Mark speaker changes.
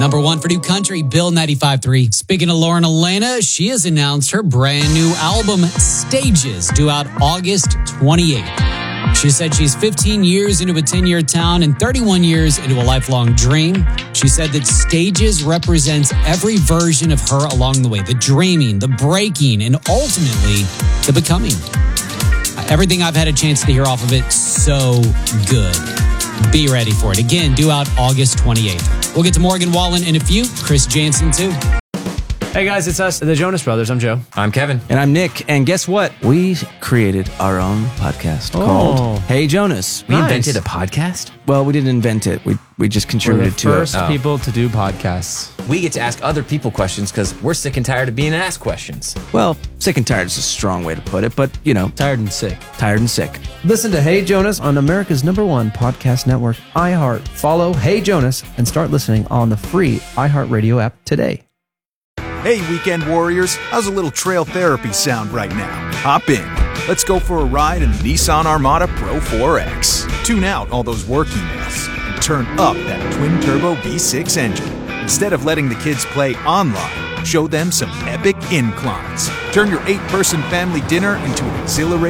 Speaker 1: Number 1 for new country, Bill 95.3. Speaking of Lauren Elena, she has announced her brand new album, Stages, due out August 28th. She said she's 15 years into a 10-year town and 31 years into a lifelong dream. She said that Stages represents every version of her along the way, the dreaming, the breaking, and ultimately the becoming. Everything I've had a chance to hear off of it, so good. Be ready for it. Again, due out August 28th. We'll get to Morgan Wallen in a few. Chris Jansen, too.
Speaker 2: Hey guys, it's us, the Jonas Brothers. I'm Joe.
Speaker 3: I'm Kevin.
Speaker 4: And I'm Nick. And guess what? We created our own podcast called Hey Jonas.
Speaker 3: We invented a podcast?
Speaker 4: Well, we didn't invent it. We just contributed to it.
Speaker 2: We're the first people to do podcasts.
Speaker 3: We get to ask other people questions because we're sick and tired of being asked questions.
Speaker 4: Well, sick and tired is a strong way to put it, but, you know.
Speaker 2: Tired and sick.
Speaker 4: Tired and sick.
Speaker 5: Listen to Hey Jonas on America's #1 podcast network, iHeart. Follow Hey Jonas and start listening on the free iHeartRadio app today.
Speaker 6: Hey, weekend warriors, how's a little trail therapy sound right now? Hop in. Let's go for a ride in the Nissan Armada Pro 4X. Tune out all those work emails and turn up that twin-turbo V6 engine. Instead of letting the kids play online, show them some epic inclines. Turn your 8-person family dinner into an exhilarating